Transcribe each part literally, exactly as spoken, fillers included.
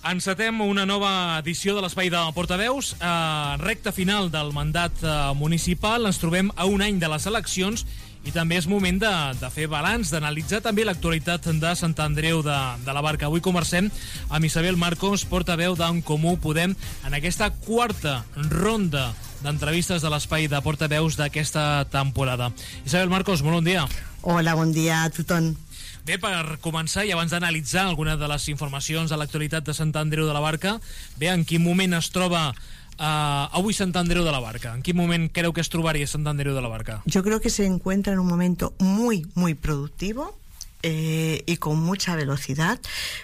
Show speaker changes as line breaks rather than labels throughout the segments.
Encetem una nova edició de l'Espai de Portaveus. Eh, recta final del mandat eh, municipal. Ens trobem a un any de les eleccions i també és moment de, de fer balanç, d'analitzar també l'actualitat de Sant Andreu de, de la Barca. Avui conversem amb Isabel Marcos, portaveu d'En Comú Podem, en aquesta quarta ronda d'entrevistes de l'Espai de Portaveus d'aquesta temporada. Isabel Marcos, molt bon dia.
Hola, bon dia a tothom.
Bé, per començar, i abans d'analitzar alguna de les informacions de l'actualitat de Sant Andreu de la Barca, bé, en quin moment es troba uh, avui Sant Andreu de la Barca? ¿En qué momento creo que es trobaría Sant Andreu de la Barca?
Yo creo que se encuentra en un momento muy, muy productivo eh, y con mucha velocidad,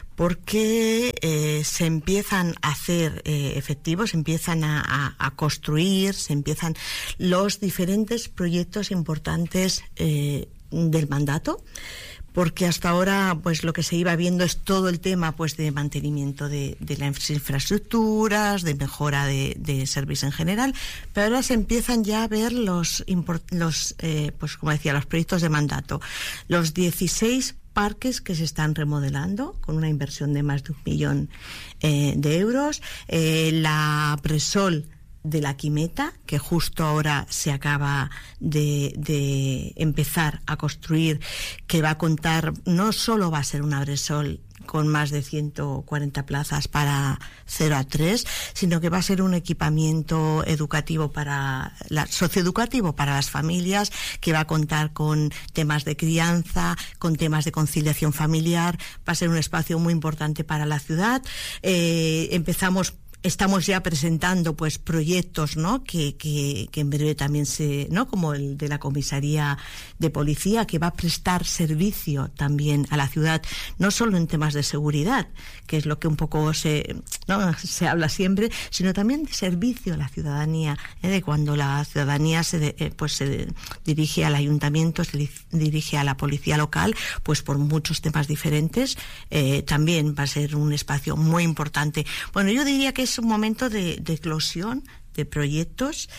porque eh, se empiezan a hacer eh, efectivos, se empiezan a, a, a construir, se empiezan los diferentes proyectos importantes eh, del mandato, porque hasta ahora pues lo que se iba viendo es todo el tema pues de mantenimiento de, de las infraestructuras, de mejora de, de servicios en general, pero ahora se empiezan ya a ver los, los eh, pues como decía, los proyectos de mandato, los dieciséis parques que se están remodelando con una inversión de más de un millón eh, de euros, eh, la Presol de la Quimeta, que justo ahora se acaba de, de empezar a construir, que va a contar, no solo va a ser una Bresol con más de ciento cuarenta plazas para cero a tres, sino que va a ser un equipamiento educativo para la, socioeducativo para las familias, que va a contar con temas de crianza, con temas de conciliación familiar. Va a ser un espacio muy importante para la ciudad. Eh, empezamos Estamos ya presentando pues proyectos, ¿no? que, que, que en breve también se, ¿no? como el de la comisaría de policía, que va a prestar servicio también a la ciudad, no solo en temas de seguridad, que es lo que un poco se, ¿no? se habla siempre, sino también de servicio a la ciudadanía, ¿eh? de cuando la ciudadanía se de, eh, pues se dirige al ayuntamiento, se di, dirige a la policía local, pues por muchos temas diferentes, eh, también va a ser un espacio muy importante. Bueno, yo diría que es un momento de, de eclosión de proyectos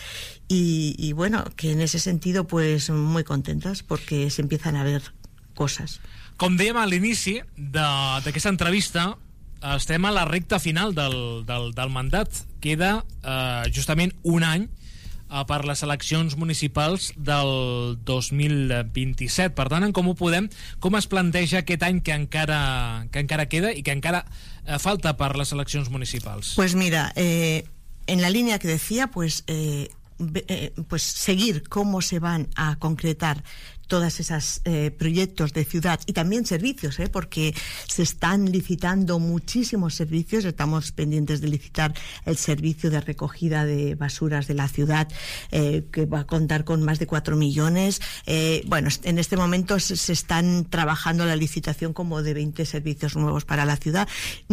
y, y bueno, que en ese sentido pues muy contentas porque se empiezan a ver cosas.
Com dèiem a l'inici d'aquesta entrevista, estem a la recta final del, del, del mandat. Queda eh, justament un any eh, per les eleccions municipals del dos mil vint-i-set. Per tant, en Comú Podem, com es planteja aquest any que encara, que encara queda i que encara eh, falta per les eleccions municipals?
Pues mira, eh, en la línea que decía, pues, eh, eh, pues seguir cómo se van a concretar todas esas eh, proyectos de ciudad y también servicios, ¿eh? porque se están licitando muchísimos servicios. Estamos pendientes de licitar el servicio de recogida de basuras de la ciudad, eh, que va a contar con más de cuatro millones. Eh, bueno, en este momento se, se están trabajando la licitación como de veinte servicios nuevos para la ciudad.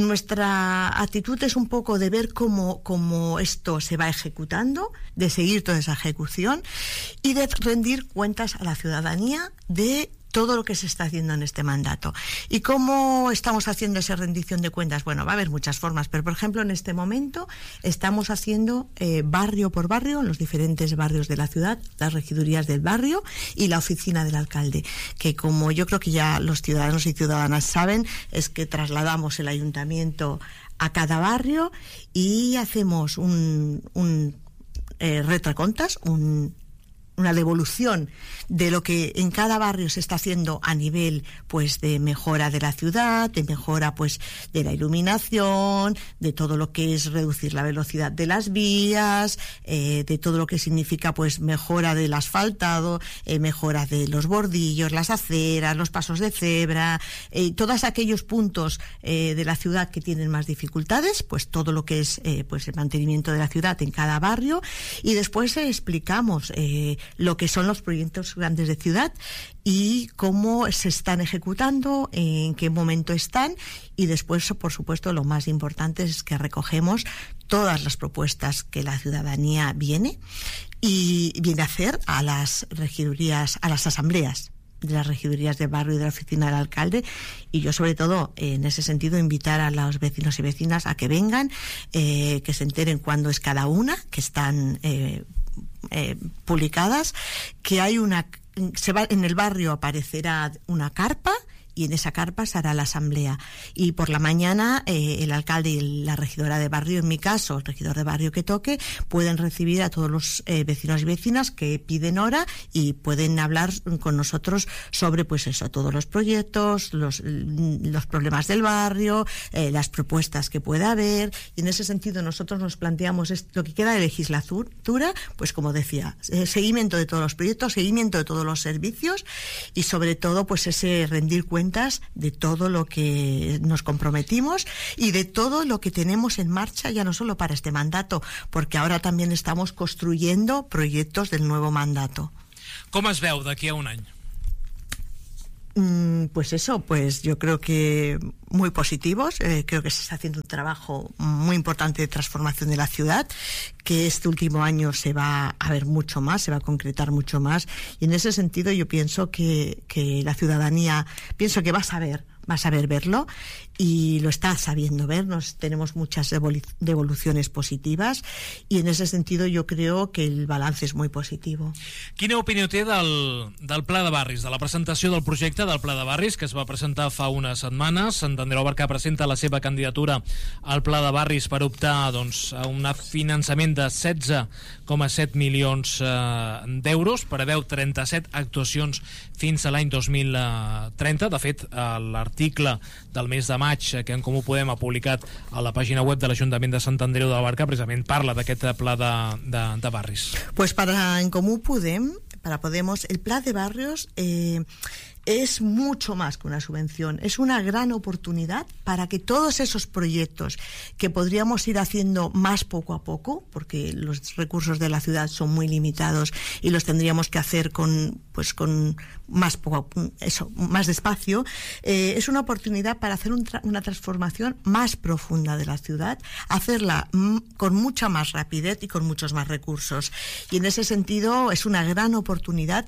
Nuestra actitud es un poco de ver cómo, cómo esto se va ejecutando, de seguir toda esa ejecución y de rendir cuentas a la ciudadanía de todo lo que se está haciendo en este mandato. ¿Y cómo estamos haciendo esa rendición de cuentas? Bueno, va a haber muchas formas, pero por ejemplo en este momento estamos haciendo eh, barrio por barrio, en los diferentes barrios de la ciudad, las regidurías del barrio y la oficina del alcalde, que como yo creo que ya los ciudadanos y ciudadanas saben, es que trasladamos el ayuntamiento a cada barrio y hacemos un, un eh, retracontas, un una devolución de lo que en cada barrio se está haciendo a nivel pues de mejora de la ciudad, de mejora pues de la iluminación, de todo lo que es reducir la velocidad de las vías, eh, de todo lo que significa pues mejora del asfaltado, eh, mejora de los bordillos, las aceras, los pasos de cebra, eh, todos aquellos puntos eh, de la ciudad que tienen más dificultades, pues todo lo que es eh, pues el mantenimiento de la ciudad en cada barrio. Y después eh, explicamos eh, lo que son los proyectos grandes de ciudad y cómo se están ejecutando, en qué momento están, y después, por supuesto, lo más importante es que recogemos todas las propuestas que la ciudadanía viene y viene a hacer a las regidurías, a las asambleas de las regidurías de barrio y de la oficina del alcalde, y yo sobre todo en ese sentido invitar a los vecinos y vecinas a que vengan, eh, que se enteren cuándo es cada una, que están eh, eh, publicadas, que hay una, se va, en el barrio aparecerá una carpa y en esa carpa se hará la asamblea. Y por la mañana eh, el alcalde y la regidora de barrio, en mi caso, el regidor de barrio que toque, pueden recibir a todos los eh, vecinos y vecinas que piden hora y pueden hablar con nosotros sobre, pues eso, todos los proyectos, los, los problemas del barrio, eh, las propuestas que pueda haber. Y en ese sentido nosotros nos planteamos lo que queda de legislatura, pues como decía, eh, seguimiento de todos los proyectos, seguimiento de todos los servicios y sobre todo pues ese rendir cuentas de todo lo que nos comprometimos y de todo lo que tenemos en marcha, ya no solo para este mandato, porque ahora también estamos construyendo proyectos del nuevo mandato.
¿Cómo es veu d'aquí a un any?
Pues eso, pues yo creo que muy positivos. Eh, creo que se está haciendo un trabajo muy importante de transformación de la ciudad, que este último año se va a ver mucho más, se va a concretar mucho más. Y en ese sentido yo pienso que, que la ciudadanía, pienso que va a saber, va a saber verlo y lo está sabiendo ver. Nos tenemos muchas devoluciones positivas y en ese sentido yo creo que el balance és muy positivo.
Quina opinió té del, del Pla de Barris, de la presentació del projecte del Pla de Barris, que es va presentar fa unes setmanes? Sant Andreu Barca presenta la seva candidatura al Pla de Barris per optar doncs, a un finançament de setze coma set milions eh, d'euros, preveu trenta-set actuacions fins a l'any dos mil trenta. De fet, l'article del mes de maig que En Comú Podem ha publicat a la pàgina web de l'Ajuntament de Sant Andreu de Barca precisament parla d'aquest pla de, de, de barris.
Pues para En Comú Podem, para Podemos, el Pla de Barrios eh, es mucho más que una subvención, es una gran oportunidad para que todos esos proyectos que podríamos ir haciendo más poco a poco, porque los recursos de la ciudad son muy limitados y los tendríamos que hacer con, pues con más poco, eso, más despacio, eh, es una oportunidad para hacer un tra- una transformación más profunda de la ciudad, hacerla m- con mucha más rapidez y con muchos más recursos. Y en ese sentido es una gran oportunidad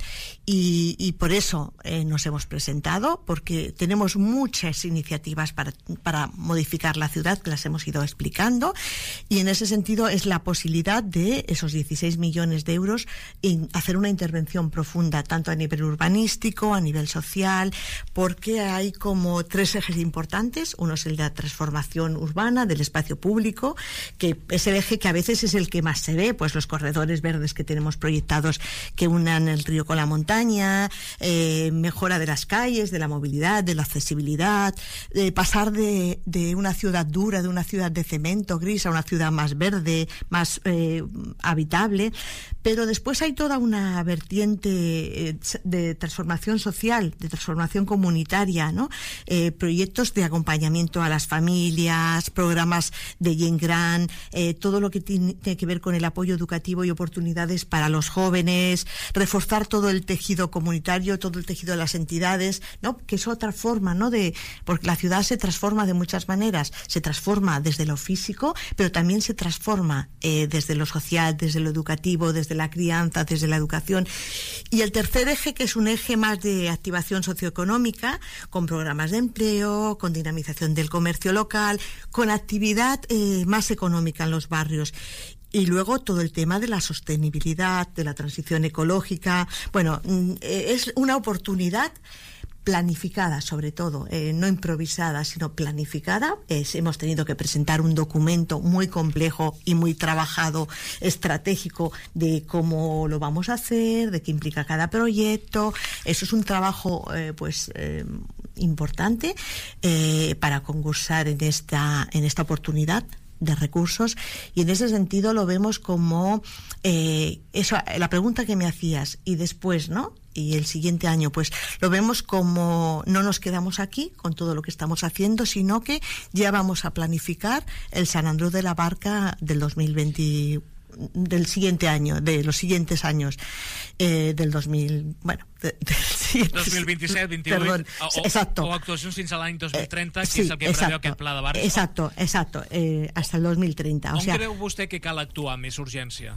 y, y por eso eh, nos hemos presentado, porque tenemos muchas iniciativas para, para modificar la ciudad que las hemos ido explicando y en ese sentido es la posibilidad de esos dieciséis millones de euros en hacer una intervención profunda tanto a nivel urbanístico, a nivel social, porque hay como tres ejes importantes. Uno es el de la transformación urbana del espacio público, que es el eje que a veces es el que más se ve, pues los corredores verdes que tenemos proyectados que unan el río con la montaña, eh, mejora de las calles, de la movilidad, de la accesibilidad, de pasar de, de una ciudad dura, de una ciudad de cemento gris a una ciudad más verde, más eh, habitable. Pero después hay toda una vertiente eh, de transformación social, de transformación comunitaria, ¿no? Eh, proyectos de acompañamiento a las familias, programas de Gent Gran, eh, todo lo que tiene, tiene que ver con el apoyo educativo y oportunidades para los jóvenes, reforzar todo el tejido comunitario, todo el tejido de las entidades, ¿no? Que es otra forma, ¿no? De, porque la ciudad se transforma de muchas maneras, se transforma desde lo físico, pero también se transforma eh, desde lo social, desde lo educativo, desde la crianza, desde la educación. Y el tercer eje, que es un eje más de activación socioeconómica, con programas de empleo, con dinamización del comercio local, con actividad eh, más económica en los barrios. Y luego todo el tema de la sostenibilidad, de la transición ecológica. Bueno, es una oportunidad planificada, sobre todo, eh, no improvisada, sino planificada. Es, hemos tenido que presentar un documento muy complejo y muy trabajado, estratégico, de cómo lo vamos a hacer, de qué implica cada proyecto. Eso es un trabajo eh, pues eh, importante eh, para concursar en esta, en esta oportunidad de recursos, y en ese sentido lo vemos como eh, eso, la pregunta que me hacías, y después, ¿no? Y el siguiente año, pues lo vemos como no nos quedamos aquí con todo lo que estamos haciendo, sino que ya vamos a planificar el Sant Andreu de la Barca del dos mil veinte, del siguiente año, de los siguientes años, eh, del dos mil, bueno, de, del
dos mil veintisiete, veintiocho,
perdón,
o,
exacto.
o actuacions fins a l'any dos mil trenta,
eh,
que
sí,
és el que
exacto,
preveu aquest pla de barris.
Exacto, exacto, eh, hasta el dos mil treinta.
On
o sea,
creu vostè que cal actuar amb més urgència?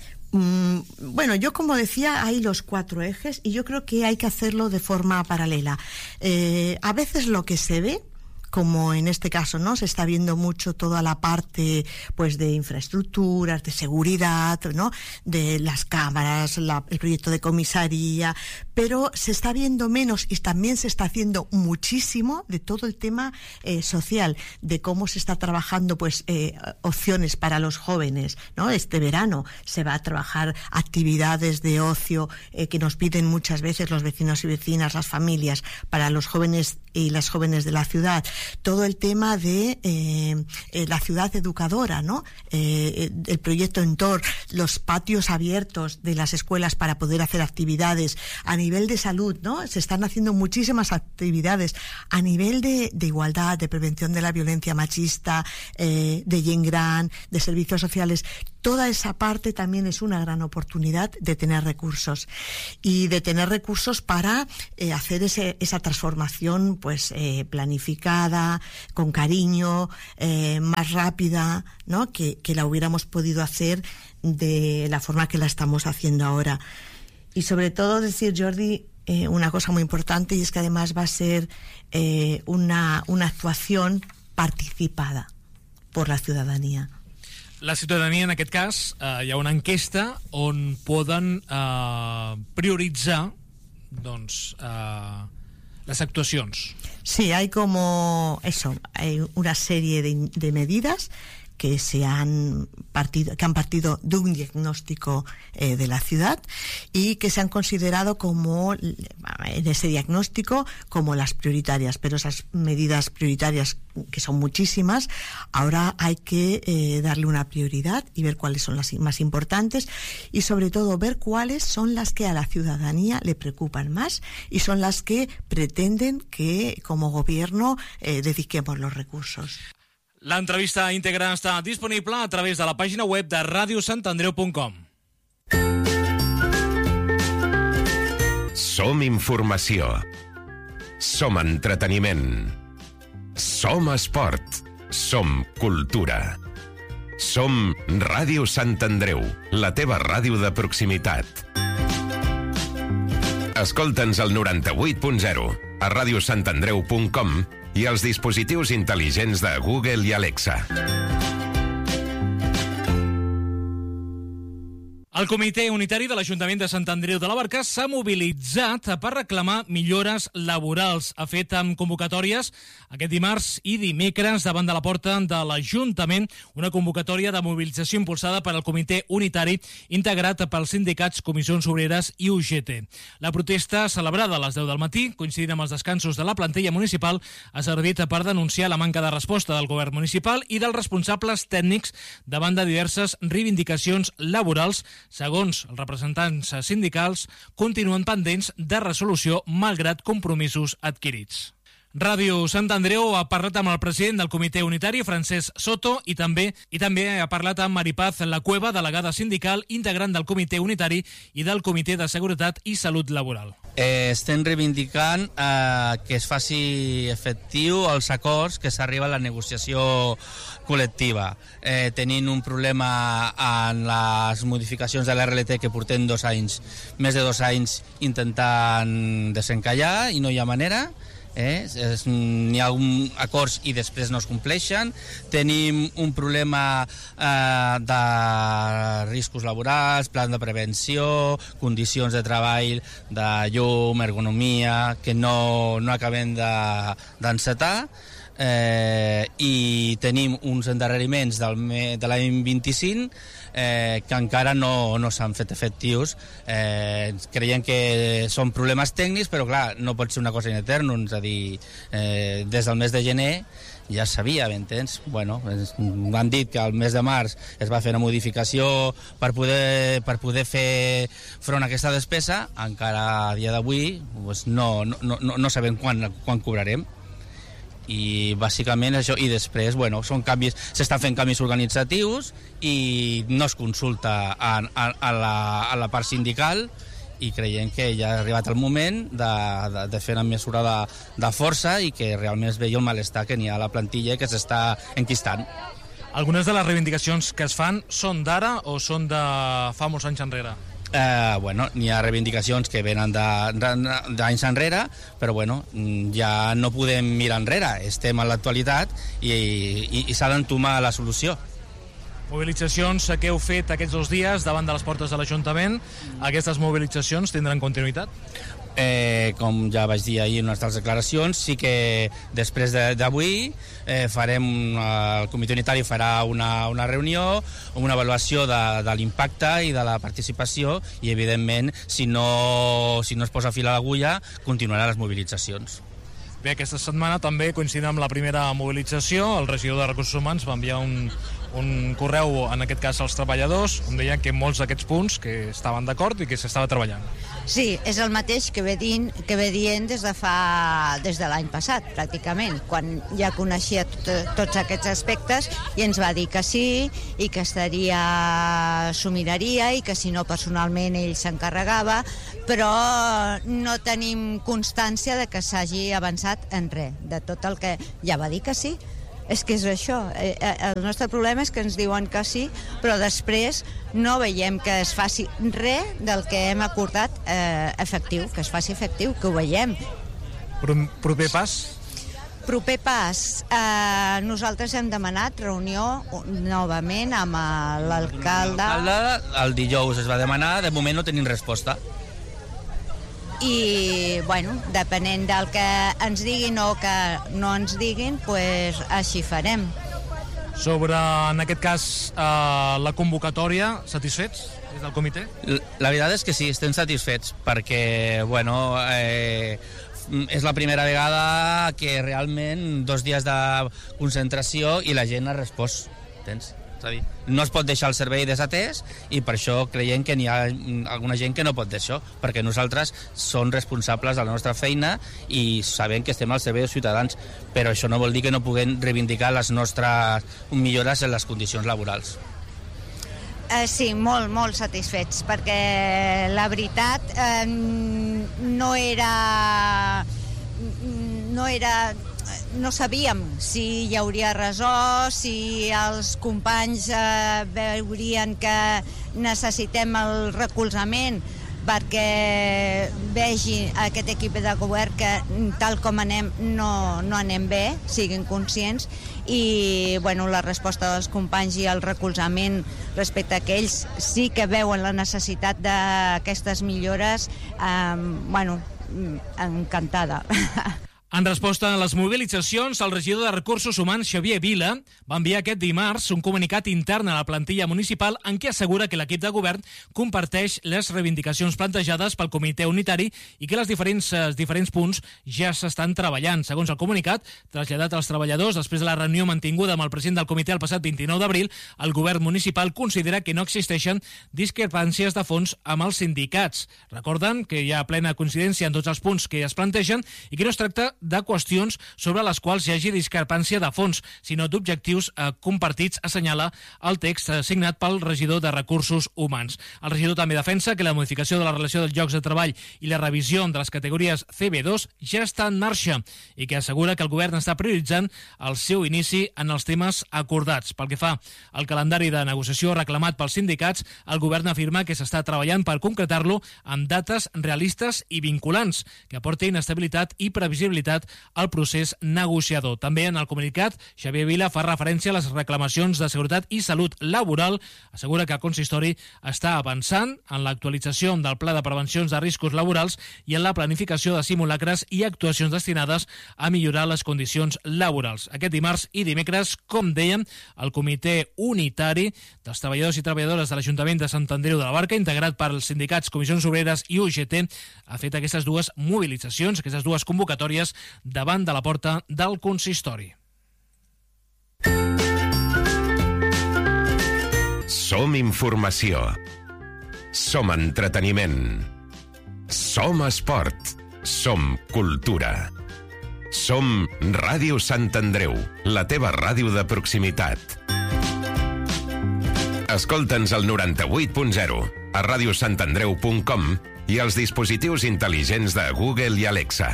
Mm, bueno, yo como decía, hay los cuatro ejes y yo creo que hay que hacerlo de forma paralela. Eh, a veces lo que se ve como en este caso, ¿no? Se está viendo mucho toda la parte, pues, de infraestructuras, de seguridad, ¿no? De las cámaras, la, el proyecto de comisaría, pero se está viendo menos y también se está haciendo muchísimo de todo el tema eh, social, de cómo se está trabajando, pues, eh, opciones para los jóvenes, ¿no? Este verano se va a trabajar actividades de ocio eh, que nos piden muchas veces los vecinos y vecinas, las familias, para los jóvenes y las jóvenes de la ciudad. Todo el tema de eh, eh, la ciudad educadora, ¿no? Eh, el proyecto Entor, los patios abiertos de las escuelas para poder hacer actividades. A nivel de salud, ¿no? Se están haciendo muchísimas actividades. A nivel de, de igualdad, de prevención de la violencia machista, eh, de Gent Gran, de servicios sociales. Toda esa parte también es una gran oportunidad de tener recursos y de tener recursos para eh, hacer ese, esa transformación, pues eh, planificada, con cariño, eh, más rápida, ¿no? Que, que la hubiéramos podido hacer de la forma que la estamos haciendo ahora. Y sobre todo decir, Jordi, eh, una cosa muy importante, y es que además va a ser eh, una, una actuación participada por la ciudadanía.
La ciutadania, en aquest cas, eh, hi ha una enquesta on poden eh, prioritzar doncs, eh, las actuacions.
Sí, hay como eso, hay una serie de, de medidas que se han partido, que han partido de un diagnóstico eh, de la ciudad y que se han considerado como, en ese diagnóstico, como las prioritarias, pero esas medidas prioritarias, que son muchísimas, ahora hay que eh, darle una prioridad y ver cuáles son las más importantes y sobre todo ver cuáles son las que a la ciudadanía le preocupan más y son las que pretenden que como gobierno eh, dediquemos los recursos.
L'entrevista íntegra està disponible a través de la pàgina web de radio sant andreu punt com.
Som informació. Som entreteniment. Som esport. Som cultura. Som Ràdio Sant Andreu, la teva ràdio de proximitat. Escolta'ns al noranta-vuit punt zero, a radio sant andreu punt com i als dispositius intel·ligents de Google i Alexa.
El Comitè Unitari de l'Ajuntament de Sant Andreu de la Barca s'ha mobilitzat per reclamar millores laborals. Ha fet amb convocatòries aquest dimarts i dimecres davant de la porta de l'Ajuntament una convocatòria de mobilització impulsada per al Comitè Unitari integrat pels sindicats Comissions Obreres i U G T. La protesta, celebrada a les deu del matí, coincidint amb els descansos de la plantilla municipal, ha servit per denunciar la manca de resposta del govern municipal i dels responsables tècnics davant de diverses reivindicacions laborals. Segons els representants sindicals, continuen pendents de resolució malgrat compromisos adquirits. Ràdio Sant Andreu ha parlat amb el president del Comitè Unitari, Francesc Soto, i també i també ha parlat amb Maripaz La Cueva, delegada sindical, integrant del Comitè Unitari i del Comitè de Seguretat i Salut Laboral.
Eh, estem reivindicant eh, que es faci efectiu els acords que s'arriba a la negociació col·lectiva. Eh, tenint un problema en les modificacions de l'R L T que portem dos anys, més de dos anys intentant desencallar i no hi ha manera. Eh? N'hi ha un acords i després no es compleixen. Tenim un problema eh, de riscos laborals, plan de prevenció, condicions de treball, de llum, ergonomia, que no, no acabem d'encetar. Eh, i tenim uns endarreriments del, de l'any vint-i-cinc eh, que encara no, no s'han fet efectius. Eh, creiem que són problemes tècnics, però clar, no pot ser una cosa in eternum, és a dir, eh, des del mes de gener ja es sabia, m'entens? Bueno, han dit que al mes de març es va fer una modificació per poder, per poder fer front a aquesta despesa, encara a dia d'avui pues no, no, no, no sabem quan, quan cobrarem. I bàsicament això, i després bueno, són canvis, s'estan fent canvis organitzatius i no es consulta a, a, a, la, a la part sindical i creiem que ja ha arribat el moment de, de, de fer una mesura de, de força i que realment es vegi el malestar que n'hi ha a la plantilla que s'està enquistant.
Algunes de les reivindicacions que es fan són d'ara o són de fa molts anys enrere?
Eh, bueno, n'hi ha reivindicacions que venen d'anys enrere, però bueno, ja no podem mirar enrere, estem en l'actualitat i, i, i s'ha d'entomar la solució.
Mobilitzacions que heu fet aquests dos dies davant de les portes de l'Ajuntament, aquestes mobilitzacions tindran continuïtat?
Eh, com ja vaig dir ahir en les declaracions, sí que després d'avui eh, farem, el comitè unitari farà una, una reunió, una avaluació de, de l'impacte i de la participació i evidentment si no, si no es posa fil a l'agulla continuaran les mobilitzacions.
Bé, aquesta setmana també coincidint amb la primera mobilització, el regidor de Recursos Humans va enviar un, un correu, en aquest cas als treballadors, on deien que molts d'aquests punts que estaven d'acord i que s'estava treballant.
Sí, és el mateix que ve dient, que ve dient des de fa des de l'any passat, pràcticament, quan ja coneixia tot, tots aquests aspectes i ens va dir que sí i que estaria s'ho miraria i que si no personalment ell s'encarregava, però no tenim constància de que s'hagi avançat en res, de tot el que ja va dir que sí. És que és això, el nostre problema és que ens diuen que sí, però després no veiem que es faci res del que hem acordat eh, efectiu, que es faci efectiu, que ho veiem.
Proper pas?
Proper pas. Eh, nosaltres hem demanat reunió novament amb l'alcalde.
El dijous es va demanar, de moment no tenim resposta.
I, bueno, depenent del que ens diguin o que no ens diguin, pues, així farem.
Sobre, en aquest cas, eh, la convocatòria, satisfets des del comitè?
La veritat és que sí, estem satisfets, perquè, bueno, eh, és la primera vegada que realment dos dies de concentració i la gent ha respost, entens? És a dir, no es pot deixar el servei desatès i per això creiem que n'hi ha alguna gent que no pot deixar, perquè nosaltres som responsables de la nostra feina i sabem que estem al servei dels ciutadans, però això no vol dir que no puguem reivindicar les nostres millores en les condicions laborals.
Eh, sí, molt, molt satisfets, perquè la veritat eh, no era... no era... no sabíem si hi hauria resò, si els companys eh, veurien que necessitem el recolzament perquè vegi aquest equip de govern que tal com anem no, no anem bé, siguin conscients i bueno, la resposta dels companys i el recolzament respecte a que ells sí que veuen la necessitat d'aquestes millores, eh, bueno, encantada.
En resposta a les mobilitzacions, el regidor de Recursos Humans, Xavier Vila, va enviar aquest dimarts un comunicat intern a la plantilla municipal en què assegura que l'equip de govern comparteix les reivindicacions plantejades pel comitè unitari i que les diferents, els diferents punts ja s'estan treballant. Segons el comunicat, traslladat als treballadors després de la reunió mantinguda amb el president del comitè el passat vint-i-nou d'abril, el govern municipal considera que no existeixen discrepàncies de fons amb els sindicats. Recorden que hi ha plena coincidència en tots els punts que es plantegen i que no es tracta de qüestions sobre les quals hi hagi discrepància de fons, sinó d'objectius eh, compartits, assenyala el text eh, signat pel regidor de Recursos Humans. El regidor també defensa que la modificació de la relació dels llocs de treball i la revisió de les categories C B dos ja està en marxa i que assegura que el govern està prioritzant el seu inici en els temes acordats. Pel que fa al calendari de negociació reclamat pels sindicats, el govern afirma que s'està treballant per concretar-lo amb dates realistes i vinculants que aportin estabilitat i previsibilitat al procés negociador. També en el comunicat, Xavier Vila fa referència a les reclamacions de seguretat i salut laboral. Assegura que el consistori està avançant en l'actualització del pla de prevencions de riscos laborals i en la planificació de simulacres i actuacions destinades a millorar les condicions laborals. Aquest dimarts i dimecres, com dèiem, el comitè unitari dels treballadors i treballadores de l'Ajuntament de Sant Andreu de la Barca, integrat per els sindicats Comissions Obreres i U G T, ha fet aquestes dues mobilitzacions, aquestes dues convocatòries davant de la porta del consistori.
Som informació. Som entreteniment. Som esport. Som cultura. Som Ràdio Sant Andreu, la teva ràdio de proximitat. Escolta'ns al noranta-vuit punt zero, a ràdio sant andreu punt com i als dispositius intel·ligents de Google i Alexa.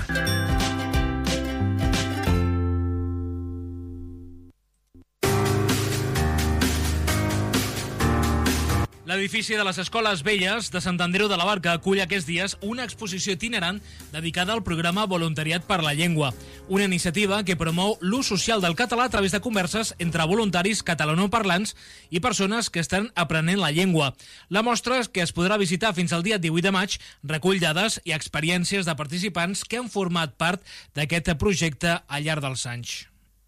L'edifici de les Escoles Velles de Sant Andreu de la Barca acull aquests dies una exposició itinerant dedicada al programa Voluntariat per la Llengua, una iniciativa que promou l'ús social del català a través de converses entre voluntaris catalanoparlants i persones que estan aprenent la llengua. La mostra, que es podrà visitar fins al dia divuit de maig, recull dades i experiències de participants que han format part d'aquest projecte al llarg dels anys.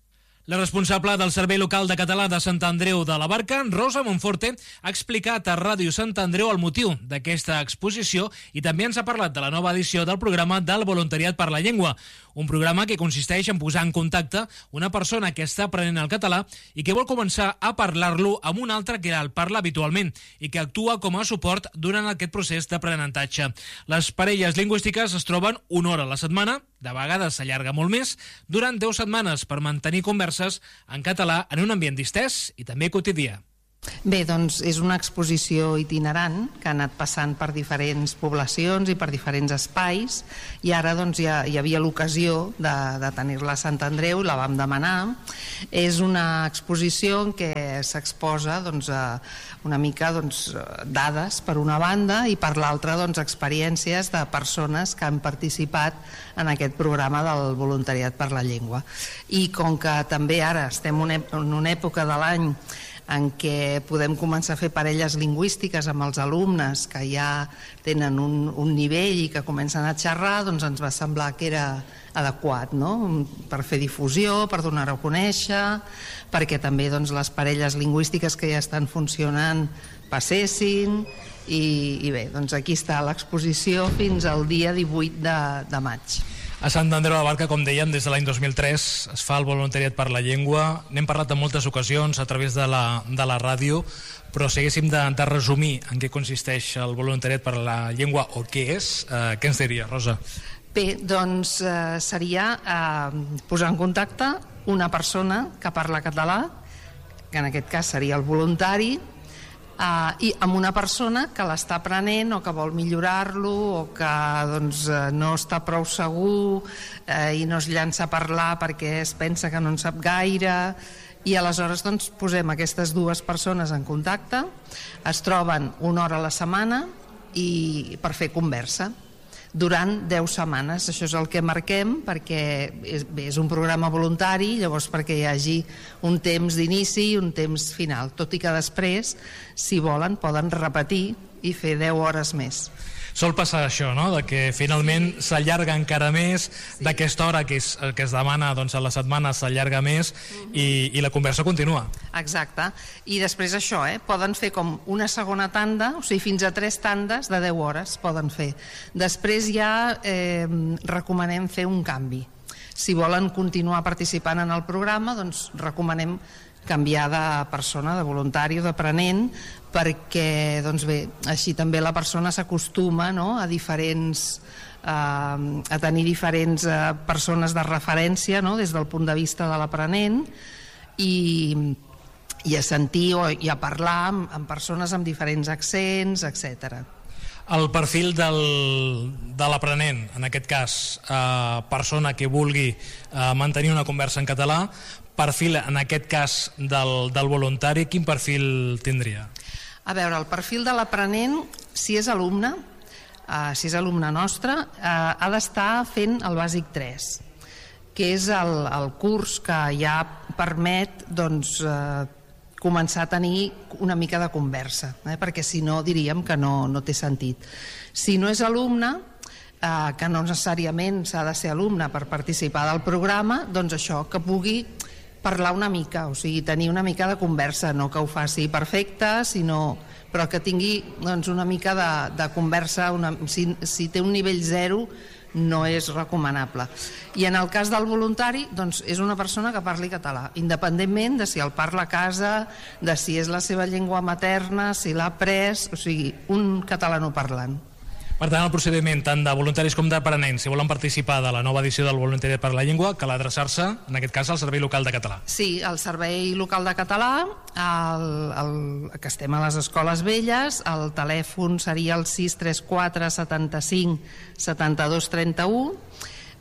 La responsable del Servei Local de Català de Sant Andreu de la Barca, Rosa Monforte, ha explicat a Ràdio Sant Andreu el motiu d'aquesta exposició i també ens ha parlat de la nova edició del programa del Voluntariat per la Llengua, un programa que consisteix en posar en contacte una persona que està aprenent el català i que vol començar a parlar-lo amb un altre que el parla habitualment i que actua com a suport durant aquest procés d'aprenentatge. Les parelles lingüístiques es troben una hora a la setmana, de vegades s'allarga molt més, durant deu setmanes per mantenir converses en català en un ambient distès i també quotidià.
Bé, doncs és una exposició itinerant que ha anat passant per diferents poblacions i per diferents espais i ara doncs ja hi havia l'ocasió de, de tenir-la a Sant Andreu, la vam demanar. És una exposició en què s'exposa doncs, una mica doncs, dades per una banda i per l'altra doncs, experiències de persones que han participat en aquest programa del Voluntariat per la Llengua. I com que també ara estem en una època de l'any en què podem començar a fer parelles lingüístiques amb els alumnes que ja tenen un, un nivell i que comencen a xerrar, doncs ens va semblar que era adequat, no? Per fer difusió, per donar-ho a conèixer, perquè també doncs, les parelles lingüístiques que ja estan funcionant passessin i, i bé, doncs aquí està l'exposició fins al dia divuit de, de maig.
A Sant Andreu de la Barca, com dèiem, des de l'any dos mil tres es fa el Voluntariat per la Llengua. N'hem parlat en moltes ocasions a través de la, de la ràdio, però si haguéssim de, de resumir en què consisteix el Voluntariat per la Llengua o què és, eh, què ens diria, Rosa?
Bé, doncs eh, seria eh, posar en contacte una persona que parla català, que en aquest cas seria el voluntari, Uh, i amb una persona que l'està aprenent o que vol millorar-lo o que doncs, uh, no està prou segur uh, i no es llança a parlar perquè es pensa que no en sap gaire i aleshores doncs, posem aquestes dues persones en contacte, es troben una hora a la setmana i per fer conversa durant deu setmanes. Això és el que marquem perquè és, bé, és un programa voluntari, llavors perquè hi hagi un temps d'inici i un temps final, tot i que després, si volen, poden repetir i fer deu hores més.
Sol passar això, no?, de que finalment s'allarga encara més, sí. D'aquesta hora que es, que es demana doncs, a la setmana s'allarga més uh-huh. i, i la conversa continua.
Exacte, i després això, eh, poden fer com una segona tanda, o sigui, fins a tres tandes de deu hores poden fer. Després ja eh, recomanem fer un canvi. Si volen continuar participant en el programa, doncs recomanem canviar de persona, de voluntari o d'aprenent, perquè doncs bé, així també la persona s'acostuma, no?, a diferents eh, a tenir diferents eh, persones de referència, no?, des del punt de vista de l'aprenent i, i a sentir o, i a parlar amb, amb persones amb diferents accents, etcètera.
El perfil del, de l'aprenent, en aquest cas, eh, persona que vulgui eh, mantenir una conversa en català, perfil, en aquest cas, del, del voluntari, quin perfil tindria?
A veure, el perfil de l'aprenent, si és alumne, eh, si és alumne nostre, eh, ha d'estar fent el bàsic tres, que és el, el curs que ja permet doncs, eh, començar a tenir una mica de conversa, eh? Perquè si no diríem que no, no té sentit. Si no és alumne, eh, que no necessàriament s'ha de ser alumne per participar del programa, doncs això, que pugui parlar una mica, o sigui, tenir una mica de conversa, no que ho faci perfecte, sinó, però que tingui doncs, una mica de, de conversa, una, si, si té un nivell zero, no és recomanable. I en el cas del voluntari, doncs és una persona que parli català, independentment de si el parla a casa, de si és la seva llengua materna, si l'ha après, o sigui, un catalanoparlant.
Per tant, el procediment tant de voluntaris com d'aprenents, si volen participar de la nova edició del Voluntariat per la Llengua, cal adreçar-se, en aquest cas, al Servei Local de Català.
Sí, al Servei Local de Català, el, el, que estem a les Escoles Velles, el telèfon seria el sis tres quatre setanta-cinc setanta-dos trenta-u,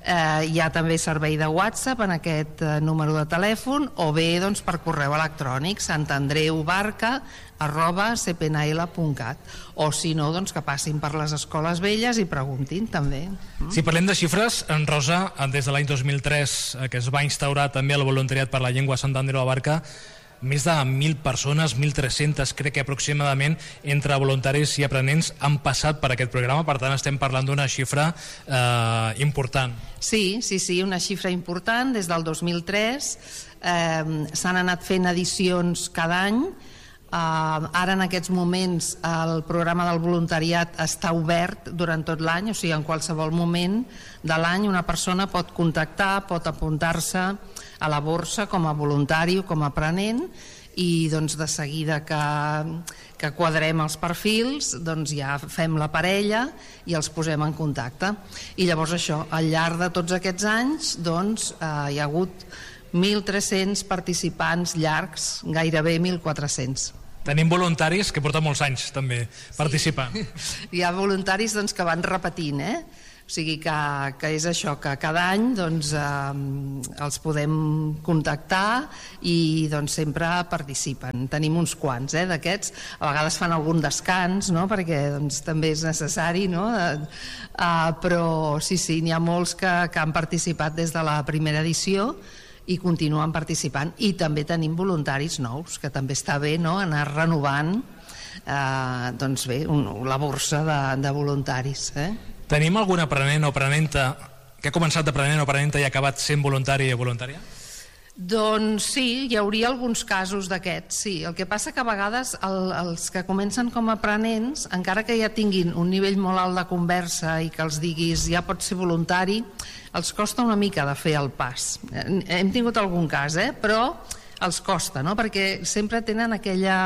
Eh, hi ha també servei de WhatsApp en aquest eh, número de telèfon, o bé doncs, per correu electrònic santandreubarca arroba c p n l punt cat, o si no, doncs, que passin per les escoles velles i preguntin també. Mm.
Si parlem de xifres, en Rosa, des de l'any dos mil tres, eh, que es va instaurar també el voluntariat per la llengua a Sant Andreu de la Barca, més de mil persones, mil tres-centes, crec que aproximadament, entre voluntaris i aprenents han passat per aquest programa, per tant estem parlant d'una xifra eh, important.
Sí, sí, sí, una xifra important. Des del dos mil tres eh, s'han anat fent edicions cada any. Uh, ara en aquests moments el programa del voluntariat està obert durant tot l'any, o sigui, en qualsevol moment de l'any una persona pot contactar, pot apuntar-se a la borsa com a voluntari o com a aprenent, i doncs de seguida que, que quadrem els perfils, doncs ja fem la parella i els posem en contacte. I llavors això, al llarg de tots aquests anys, doncs eh, hi ha hagut mil tres-cents participants llargs, gairebé mil quatre-cents.
Tenim voluntaris que porten molts anys també participant.
Sí. Hi ha voluntaris doncs, que van repetint, eh? O sigui que, que és això, que cada any doncs, eh, els podem contactar i doncs, sempre participen. Tenim uns quants eh, d'aquests, a vegades fan algun descans, no? Perquè doncs, també és necessari, no? eh, eh, però sí, sí, n'hi ha molts que, que han participat des de la primera edició i continuen participant, i també tenim voluntaris nous, que també està bé, no?, anar renovant eh, doncs bé, un, la borsa de, de voluntaris. Eh?
Tenim algun aprenent o aprenenta que ha començat d'aprenent o aprenenta i ha acabat sent voluntari o voluntària?
Doncs sí, hi hauria alguns casos d'aquests, sí. El que passa que a vegades el, els que comencen com a aprenents, encara que ja tinguin un nivell molt alt de conversa i que els diguis ja pots ser voluntari, els costa una mica de fer el pas. Hem tingut algun cas, eh? Però els costa, no? Perquè sempre tenen aquella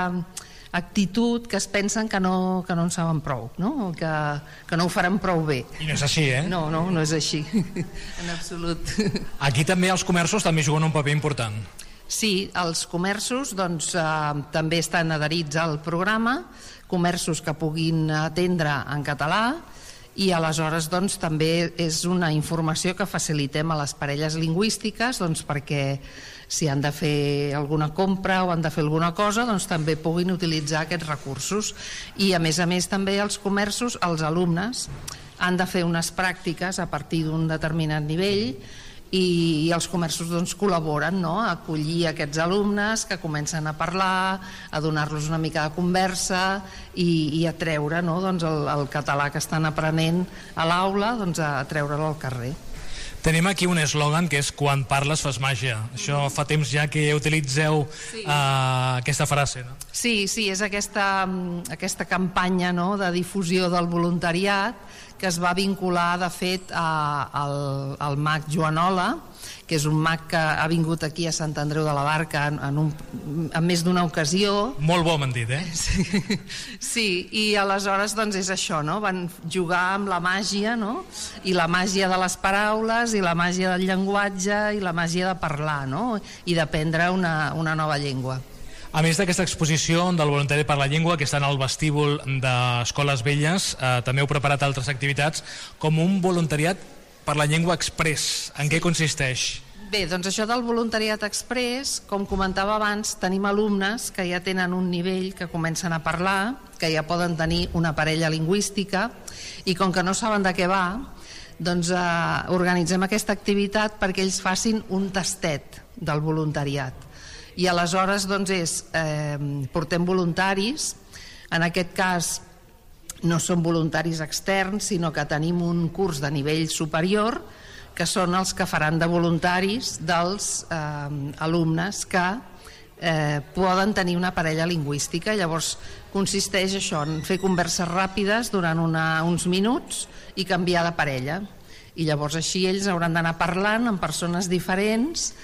actitud que es pensen que no, que no en saben prou, no? Que, que no ho faran prou bé.
I no és així, eh?
No, no, no és així, en absolut.
Aquí també els comerços també juguen un paper important.
Sí, els comerços doncs, eh, també estan adherits al programa, comerços que puguin atendre en català, i aleshores doncs, també és una informació que facilitem a les parelles lingüístiques doncs, perquè si han de fer alguna compra o han de fer alguna cosa, doncs també puguin utilitzar aquests recursos. I a més a més també els comerços, els alumnes han de fer unes pràctiques a partir d'un determinat nivell, i, i els comerços doncs, col·laboren, no?, a acollir aquests alumnes que comencen a parlar, a donar-los una mica de conversa i, i a treure, no?, doncs, el, el català que estan aprenent a l'aula, doncs, a treure'l al carrer.
Tenim aquí un eslògan que és quan parles fas màgia. Això fa temps ja que utilitzeu sí. uh, aquesta frase, no?
Sí, sí, és aquesta, aquesta campanya, no?, de difusió del voluntariat que es va vincular, de fet, a, al, al mag Joanola, que és un mag que ha vingut aquí a Sant Andreu de la Barca en, en, un, en més d'una ocasió.
Molt bo, m'han dit, eh?
Sí, sí, i aleshores doncs és això, no? Van jugar amb la màgia, no? I la màgia de les paraules, i la màgia del llenguatge, i la màgia de parlar, no? I d'aprendre una, una nova llengua.
A més d'aquesta exposició del voluntari per la llengua, que està en el vestíbul d'Escoles Velles, eh, també heu preparat altres activitats, com un voluntariat per la llengua express. En què consisteix?
Bé, doncs això del voluntariat express, com comentava abans, tenim alumnes que ja tenen un nivell, que comencen a parlar, que ja poden tenir una parella lingüística, i com que no saben de què va, doncs eh, organitzem aquesta activitat perquè ells facin un tastet del voluntariat. I aleshores doncs és, eh, portem voluntaris, en aquest cas no són voluntaris externs, sinó que tenim un curs de nivell superior, que són els que faran de voluntaris dels eh, alumnes que eh, poden tenir una parella lingüística. Llavors consisteix això, en fer converses ràpides durant una, uns minuts i canviar de parella. I llavors així ells hauran d'anar parlant amb persones diferents.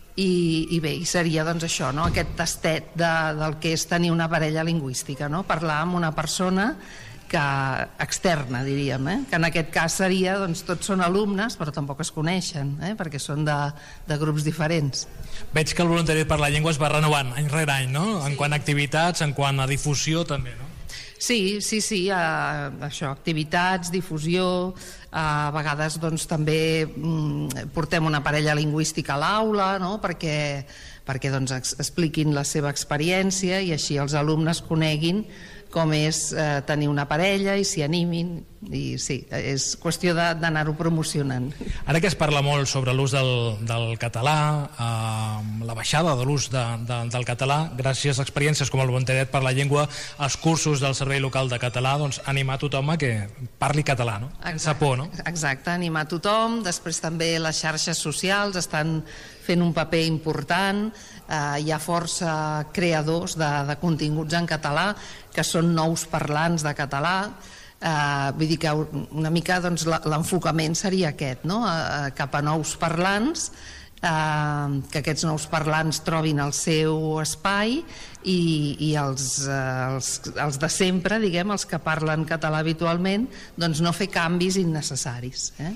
I, i bé, seria doncs això, no? Aquest tastet de, del que és tenir una parella lingüística, no? Parlar amb una persona que, externa, diríem, eh? Que en aquest cas seria, doncs tots són alumnes, però tampoc es coneixen, eh? Perquè són de, de grups diferents.
Veig que el voluntariat per la llengua es va renovant any rere any, no? En
Sí.
quant a activitats, en quant a difusió també, no?
Sí, sí, sí, uh, això, activitats, difusió, uh, a vegades doncs, també mm, portem una parella lingüística a l'aula, no?, perquè, perquè doncs, ex expliquin la seva experiència i així els alumnes coneguin com és eh, tenir una parella i s'hi animin, i sí, és qüestió d'anar-ho promocionant.
Ara que es parla molt sobre l'ús del, del català, eh, la baixada de l'ús de, de, del català, gràcies a experiències com el Voluntariat per la Llengua, els cursos del Servei Local de Català, doncs animar tothom a que parli català, no? Sense por, no?
Exacte, animar tothom, després també les xarxes socials estan fent un paper important, eh, hi ha força creadors de, de continguts en català que són nous parlants de català, eh, vull dir que una mica doncs, l'enfocament seria aquest, no?, eh, cap a nous parlants, eh, que aquests nous parlants trobin el seu espai i, i els, eh, els, els de sempre, diguem, els que parlen català habitualment, doncs no fer canvis innecessaris, eh?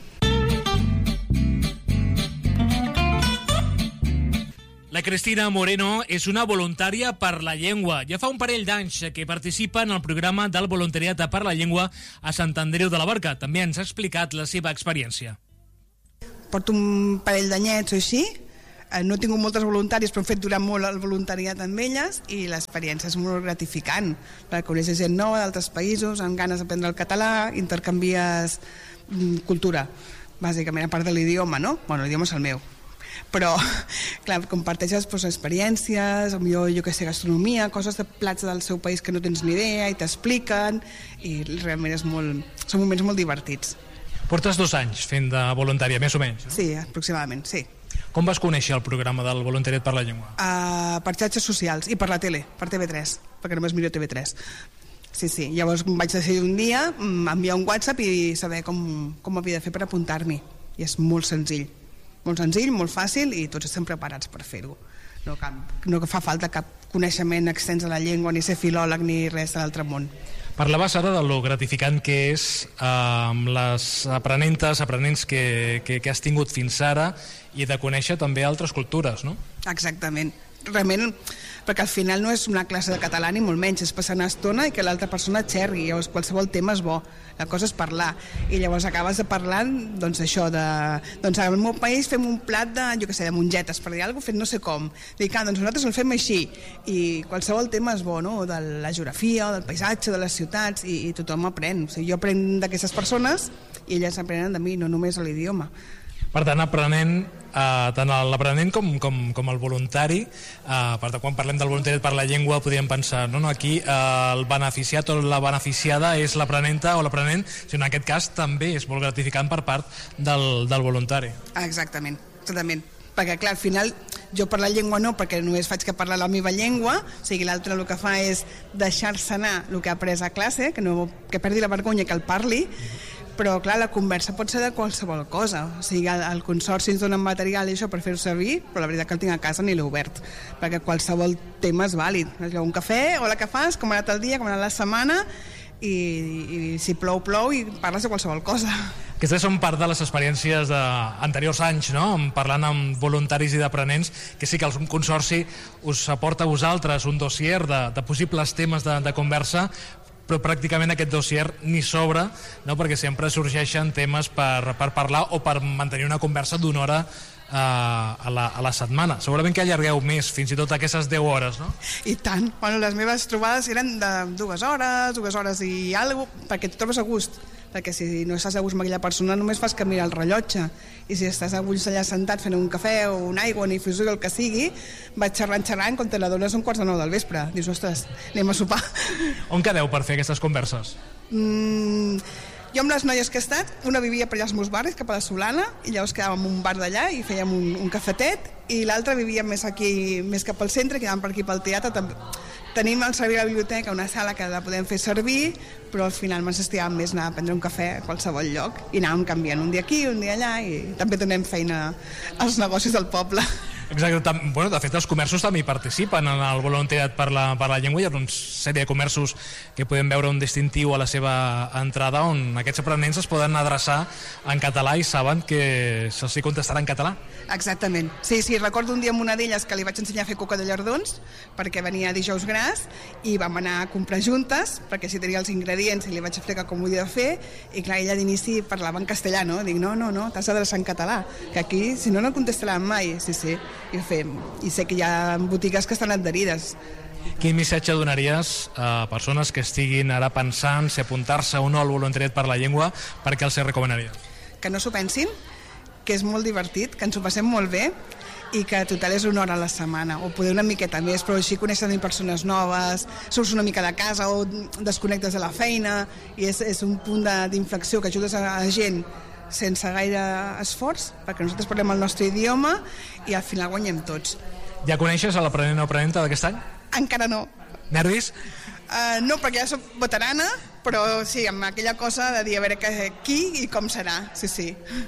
La Cristina Moreno és una voluntària per la llengua. Ja fa un parell d'anys que participa en el programa del Voluntariat per la Llengua a Sant Andreu de la Barca. També ens ha explicat la seva experiència.
Porto un parell d'anyets o així. No he tingut moltes voluntàries, però hem fet durar molt el voluntariat amb elles i l'experiència és molt gratificant, perquè coneixes gent nova d'altres països, amb ganes d'aprendre el català, intercanvies cultura, bàsicament, a part de l'idioma, no? Bueno, l'idioma és el meu. Però, clar, comparteixes doncs, experiències, millor, jo que sé, gastronomia, coses de plats del seu país que no tens ni idea i t'expliquen, i realment és molt, són moments molt divertits.
Portes dos anys fent de voluntària, més o menys, no?
Sí, aproximadament, sí.
Com vas conèixer el programa del Voluntariat per la Llengua?
Uh, per xarxes socials i per la tele, per T V tres, perquè només miro T V tres. Sí, sí, llavors vaig decidir un dia enviar un WhatsApp i saber com, com havia de fer per apuntar-m'hi. I és molt senzill. Molt senzill, molt fàcil i tots estem preparats per fer-ho. No, no fa falta cap coneixement extens de la llengua, ni ser filòleg, ni res de l'altre món.
Parlaves ara de lo gratificant que és eh, amb les aprenentes, aprenents que, que, que has tingut fins ara i de conèixer també altres cultures, no?
Exactament. Realment, perquè al final no és una classe de català ni molt menys, és passar una estona i que l'altra persona xerri, llavors qualsevol tema és bo, la cosa és parlar, i llavors acabes de parlar, doncs això, de, doncs al meu país fem un plat de, jo què sé, de mongetes, per dir alguna cosa, fet no sé com, dic, ah, doncs nosaltres el fem així, i qualsevol tema és bo, no?, de la geografia, del paisatge, de les ciutats, i, i tothom aprèn, o sigui, jo aprenc d'aquestes persones i elles aprenen de mi, no només l'idioma.
Per tant, aprenent, eh, tant l'aprenent com, com, com el voluntari, eh, per tant, quan parlem del voluntariat per la llengua podríem pensar, no, no, aquí eh, el beneficiat o la beneficiada és l'aprenenta o l'aprenent, sinó en aquest cas també és molt gratificant per part del, del voluntari.
Exactament, exactament. Perquè clar, al final jo per la llengua no, perquè només faig que parlar la meva llengua, o sigui, l'altre el que fa és deixar-se anar el que ha après a classe, que, no, que perdi la vergonya que el parli, però clar, la conversa pot ser de qualsevol cosa, o sigui, el, el consorci ens dona material i això per fer-ho servir, però la veritat que el tinc a casa ni l'he obert, perquè qualsevol tema és vàlid, un cafè, hola, què fas, com ha anat el dia, com ha anat la setmana, i, i si plou, plou i parles de qualsevol cosa.
Aquestes són part de les experiències d'anteriors anys, no? Parlant amb voluntaris i d'aprenents, que sí que el consorci us aporta a vosaltres un dossier de, de possibles temes de, de conversa, però pràcticament aquest dossier ni s'obre, no? Perquè sempre sorgeixen temes per, per parlar o per mantenir una conversa d'una hora eh, a, la, a la setmana. Segurament que allargueu més, fins i tot aquestes deu hores, no?
I tant. Bueno, les meves trobades eren de dues hores, dues hores i alguna cosa, perquè et trobes a gust. Perquè si no estàs a gust amb aquella persona només fas que mirar el rellotge, i si estàs a gust allà sentat fent un cafè o una aigua, ni infusió, el que sigui, vaig xerrant, xerrant, quan te la dones un quarts de nou del vespre. Dius, ostres, anem a sopar.
On quedeu per fer aquestes converses?
Mm, jo amb les noies que he estat, una vivia per allà als meus barris, cap a la Solana, i llavors quedàvem en un bar d'allà i fèiem un, un cafetet, i l'altra vivia més aquí, més cap al centre, quedàvem per aquí pel teatre també. Tenim al servei de la biblioteca una sala que la podem fer servir, però al final ens estiràvem més anar a prendre un cafè a qualsevol lloc i anàvem canviant un dia aquí, un dia allà, i també donem feina als negocis del poble.
Exacte, bueno, de fet els comerços també hi participen en el voluntariat per la, per la llengua. Hi ha una sèrie de comerços que podem veure un distintiu a la seva entrada on aquests aprenents es poden adreçar en català i saben que se'ls contestarà en català.
Exactament, sí, sí, recordo un dia amb una d'elles que li vaig ensenyar a fer coca de llardons perquè venia dijous gras i vam anar a comprar juntes perquè si tenia els ingredients i li vaig explicar com ho havia de fer i clar, ella d'inici parlava en castellà, no? Dic, no, no, no, t'has d'adreçar en català, que aquí si no no contestaran mai, sí, sí, i ho fem, i sé que hi ha botigues que estan adherides.
Quin missatge donaries a persones que estiguin ara pensant si apuntar-se o no al voluntariat per la llengua, perquè els recomanaries?
Que no s'ho pensin, que és molt divertit, que ens ho passem molt bé i que total és una hora a la setmana o poder una miqueta més, però així coneixes també persones noves, surts una mica de casa o desconnectes de la feina i és, és un punt d'inflexió que ajudes a la gent sense gaire esforç, perquè nosaltres parlem el nostre idioma i al final guanyem tots.
Ja coneixes a l'aprenent o aprenenta d'aquest any?
Encara no.
Nervis?
Uh, no, perquè ja soc veterana, però sí, amb aquella cosa de dir a veure que, qui i com serà, sí, sí.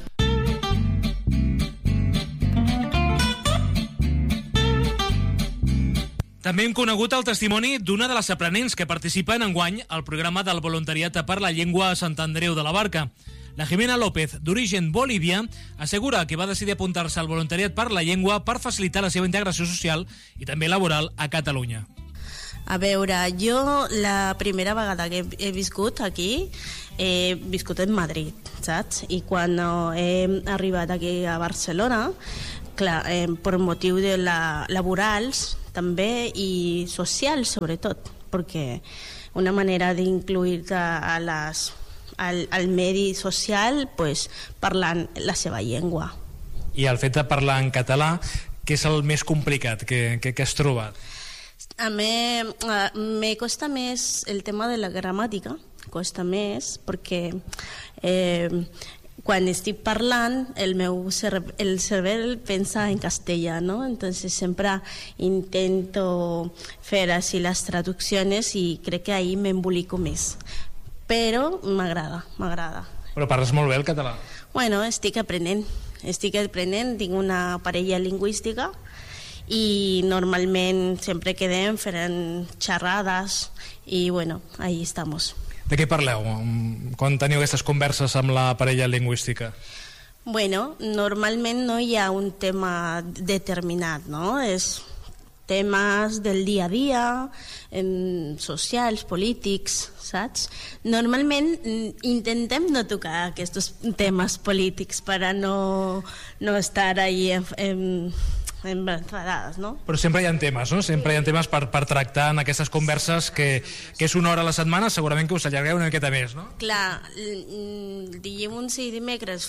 També hem conegut el testimoni d'una de les aprenents que participen enguany al programa del voluntariat per la llengua a Sant Andreu de la Barca. La Jimena López, d'origen bolivià, assegura que va decidir apuntar-se al voluntariat per la llengua per facilitar la seva integració social i també laboral a Catalunya.
A veure, jo la primera vegada que he viscut aquí he viscut en Madrid, saps? I quan he arribat aquí a Barcelona, clar, eh, per motiu de la, laborals també i socials sobretot, perquè una manera d'incluir-te a les, al, al medi social pues, parlant la seva llengua.
I el fet de parlar en català, què és el més complicat que, que, que has trobat?
A mi me costa més el tema de la gramàtica, costa més perquè eh, quan estic parlant el meu cerve el cervell pensa en castellà, ¿no? Entonces sempre intento fer així les traduccions i crec que ahí m'embolico més, però m'agrada, m'agrada.
Però parles molt bé el català.
Bueno, estic aprenent, estic aprenent, tinc una parella lingüística i normalment sempre quedem fent xerrades i bueno, ahí estamos.
De què parleu quan teniu aquestes converses amb la parella lingüística?
Bueno, normalment no hi ha un tema determinat, no? És temes del dia a dia, en socials, polítics, saps? Normalment intentem no tocar aquests temes polítics per a no, no estar ahí en, en enfadades, no?
Però sempre hi ha temes, no? Sempre hi ha temes per, per tractar en aquestes converses que, que és una hora a la setmana, segurament que us allargueu una miqueta més, no?
Clar, dilluns i dimecres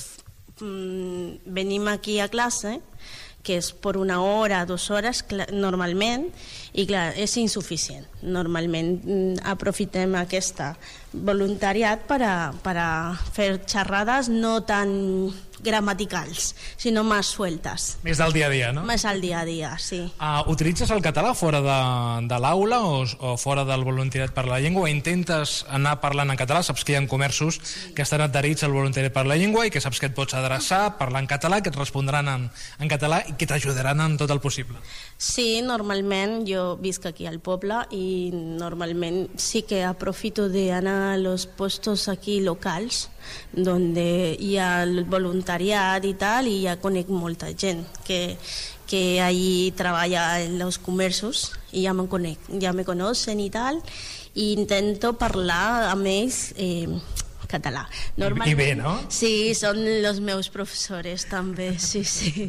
venim aquí a classe, que és per una hora, dues hores normalment, i clar, és insuficient. Normalment aprofitem aquesta voluntariat per a, per a fer xerrades no tan gramaticals, sinó més sueltes.
Més del dia a dia, no?
Més al dia a dia, sí.
Uh, utilitzes el català fora de, de l'aula o, o fora del voluntariat per la llengua? O intentes anar parlant en català? Saps que hi ha comerços que estan adherits al voluntariat per la llengua i que saps que et pots adreçar, parlar en català, que et respondran en, en català i que t'ajudaran en tot el possible.
Sí, normalment jo visc aquí al poble i normalment sí que aprofito d'anar a los puestos aquí locals donde hi ha el voluntariat i tal, i ja conec molta gent que, que allí treballa en els comerços i ja me conec, ja me conocen i tal, i intento parlar amb ells eh, català.
I bé, no?
Sí, són els meus professors també, sí, sí.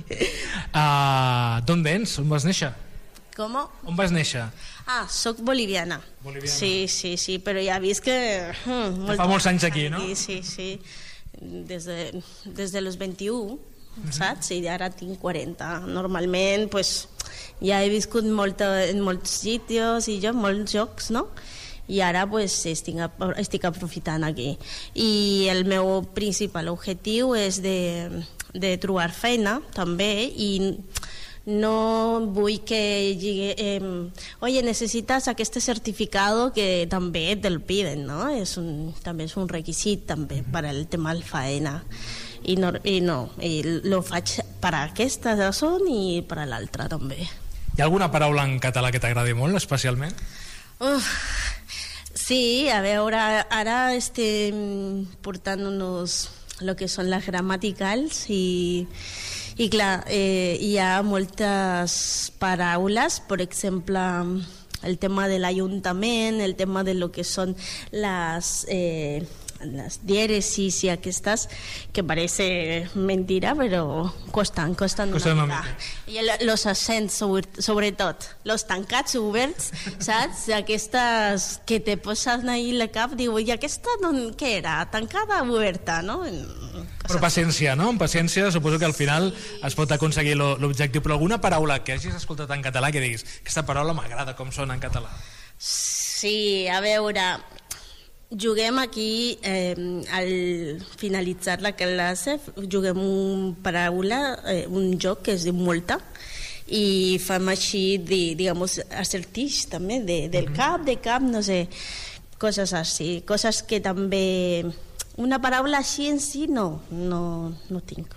Uh, D'on vens? On vas néixer?
Com?
On vas néixer?
Ah, soc boliviana.
Boliviana.
Sí, sí, sí, però ja vist que...
Hmm, molt fa molts anys aquí, no?
Sí, sí, des de, des de los vint-i-u, uh-huh. Saps? I ara tinc quaranta. Normalment, pues, ja he viscut molta, en molts sitios i jo, molts jocs, no? I ara pues, estic, estic aprofitant aquí. I el meu principal objectiu és de, de trobar feina, també, i no vull que llegue, eh, oye, necesitas este certificado que també te'l piden, no? És un, també és un requisit també per al tema de la faena. i no, i no, i lo faig per a aquesta zona i per a l'altra també.
Hi ha alguna paraula en català que t'agradi molt, especialment?
Uf, sí, a veure, ara estem portant unos, lo que són les gramaticals i, i clar, eh, hi ha moltes paraules, per exemple, el tema de l'Ajuntament, el tema de lo que són les... Eh, las diéresis y aquestes que parece mentira però costen, costen
Costa
una
una
mica. I el, los accents sobre, sobretot, los tancats oberts, saps? Aquestes que te posen ahí la cap, diu, i aquesta don, què era? Tancada o oberta, no? Coses.
Però paciència, no? Amb paciència suposo que al final es pot aconseguir l'objectiu, però alguna paraula que hagis escoltat en català que diguis, aquesta paraula m'agrada com sona en català.
Sí, a veure, juguem aquí, eh, al finalitzar la classe, juguem un paraula, eh, un joc que es diu Multa, i fem així, de, digamos, acertix també, de, del cap, de cap, no sé, coses així, coses que també... Una paraula així en si no, no, no tinc.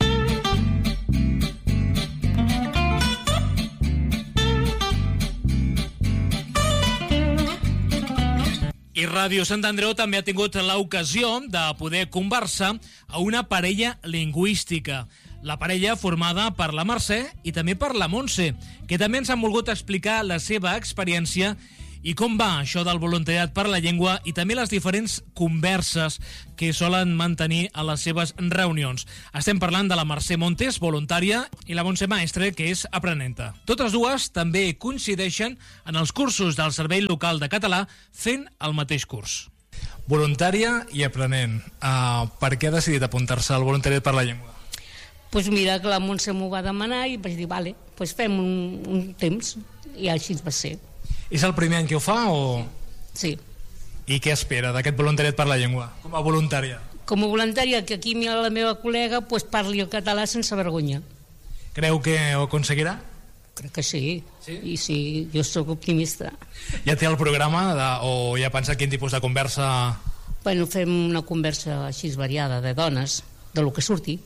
I Ràdio Sant Andreu també ha tingut l'ocasió de poder conversar a una parella lingüística. La parella formada per la Mercè i també per la Montse, que també ens han volgut explicar la seva experiència i com va això del voluntariat per la llengua i també les diferents converses que solen mantenir a les seves reunions. Estem parlant de la Mercè Montes, voluntària, i la Montse Maestre, que és aprenenta. Totes dues també coincideixen en els cursos del Servei Local de Català fent el mateix curs. Voluntària i aprenent. Uh, per què ha decidit apuntar-se al voluntariat per la llengua?
Pues mira, que la Montse m'ho va demanar i vaig dir, vale, pues fem un, un temps, i així va ser.
És el primer any que ho fa o...?
Sí.
I què espera d'aquest voluntariat per la llengua, com a voluntària?
Com a voluntària, que aquí la meva col·lega pues, parli el català sense vergonya.
Creu que ho aconseguirà?
Crec que sí,
sí?
I sí, jo sóc optimista.
Ja té el programa de, o ja pensa quin tipus de conversa?
Bueno, fem una conversa així variada de dones, de lo que surti.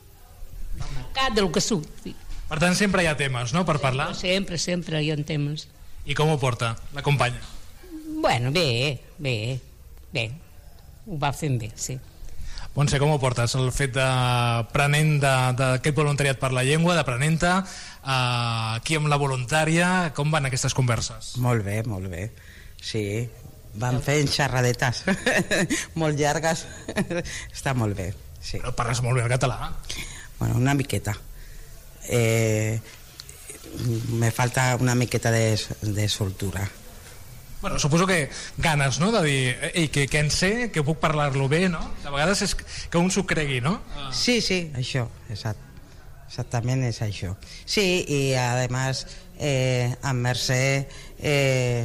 De lo que surti.
Per tant, sempre hi ha temes, no?, per parlar?
Sempre, sempre hi ha temes.
I com ho porta, l'acompanya?
Bueno, bé, bé, bé. Ho va fent bé, sí.
Montse, com ho portes, el fet d'aprenent d'aquest voluntariat per la llengua, d'aprenenta, eh, aquí amb la voluntària, com van aquestes converses?
Molt bé, molt bé, sí. Van fent xerradetes molt llargues, està molt bé, sí.
Però parles molt bé el català?
Bueno, una miqueta. Eh... me falta una miqueta de, de soltura.
Bueno, suposo que ganes, no?, de dir ei, que, que en sé, que puc parlar-lo bé, no? A vegades és que un s'ho cregui, no?
Sí, sí, això, exact, exactament és això. Sí, i además eh, amb Mercè eh,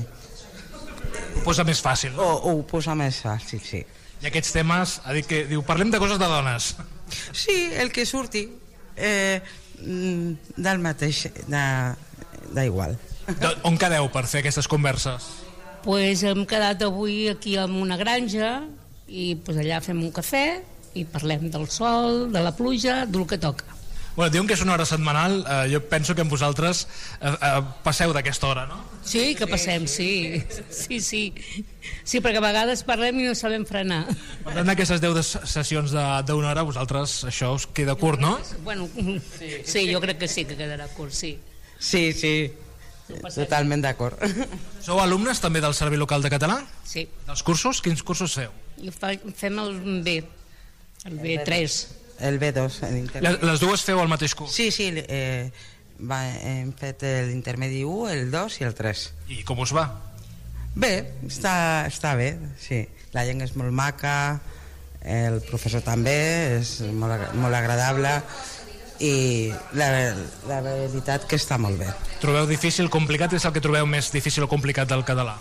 ho posa més fàcil, no?
Ho, ho posa més fàcil, sí.
I aquests temes, ha dit que diu, parlem de coses de dones.
Sí, el que surti. Eh, del mateix, d'igual.
On quedeu per fer aquestes converses?
Pues hem quedat avui aquí en una granja i pues allà fem un cafè i parlem del sol, de la pluja, del que toca.
Bueno, diuen que és una hora setmanal, eh, jo penso que amb vosaltres eh, eh, passeu d'aquesta hora, no?
Sí, que passem, sí. Sí, sí. Sí, perquè a vegades parlem i no sabem frenar.
Per tant, aquestes deu sessions d'una hora, vosaltres això us queda curt, no?
Bueno, sí, jo crec que sí que quedarà curt, sí.
Sí, sí, totalment d'acord.
Sou alumnes també del Servei Local de Català?
Sí.
Dels cursos? Quins cursos feu?
I fem el B, el B tres.
El B dos.
Les, les dues feu el mateix curs?
Sí, sí, eh, va, hem fet l'intermedi u, el dos i el tres.
I com us va?
Bé, està, està bé, sí. La llengua és molt maca, el professor també, és molt, molt agradable i la, la veritat que està molt bé.
Trobeu difícil, complicat? És el que trobeu més difícil o complicat del català?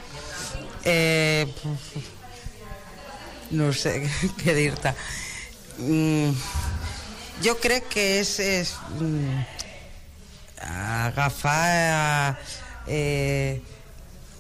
Eh, no sé què dir-te. Mm, jo crec que és, és mm, agafar eh,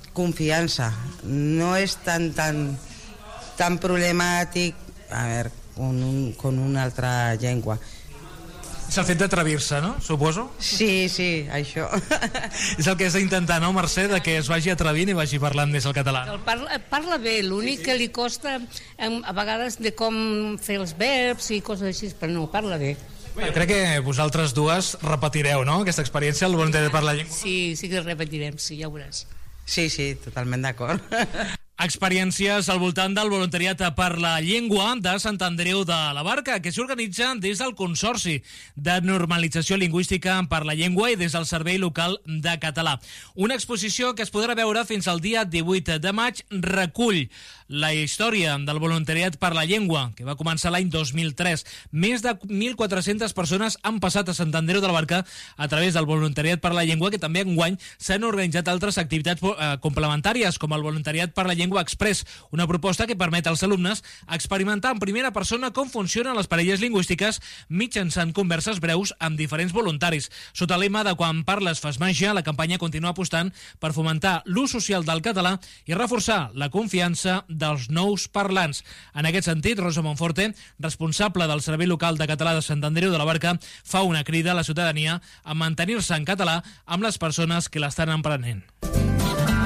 confiança. No és tan tan tan problemàtic. A veure, con, un, con una altra llengua.
És el fet d'atrevir-se, no? Suposo?
Sí, sí, això.
És el que has d'intentar, no, Mercè? De que es vagi atrevint i vagi parlant més el català.
El parla, parla bé, l'únic que li costa a vegades de com fer els verbs i coses així, però no, parla bé.
Jo crec que vosaltres dues repetireu, no?, aquesta experiència, el voluntariat per la llengua.
Sí, sí que repetirem, sí, ja ho veuràs.
Sí, sí, totalment d'acord.
Experiències al voltant del voluntariat per la llengua de Sant Andreu de la Barca, que s'organitza des del Consorci de Normalització Lingüística per la Llengua i des del Servei Local de Català. Una exposició que es podrà veure fins al dia divuit de maig recull la història del voluntariat per la llengua, que va començar l'any dos mil tres. Més de mil quatre-centes persones han passat a Sant Andreu de la Barca a través del voluntariat per la llengua, que també enguany s'han organitzat altres activitats complementàries, com el voluntariat per la llengua Express, una proposta que permet als alumnes experimentar en primera persona com funcionen les parelles lingüístiques mitjançant converses breus amb diferents voluntaris. Sota el lema de quan parles fas màgia, la campanya continua apostant per fomentar l'ús social del català i reforçar la confiança dels nous parlants. En aquest sentit, Rosa Monforte, responsable del Servei Local de Català de Sant Andreu de la Barca, fa una crida a la ciutadania a mantenir-se en català amb les persones que l'estan emprenent.